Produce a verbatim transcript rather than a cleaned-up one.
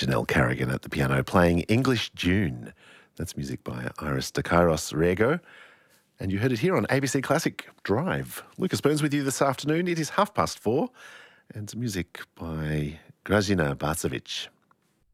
Janelle Carrigan at the piano playing English June. That's music by Iris de Kairos Rego. And you heard it here on A B C Classic Drive. Lucas Burns with you this afternoon. It is half past four and music by Grażyna Bacewicz.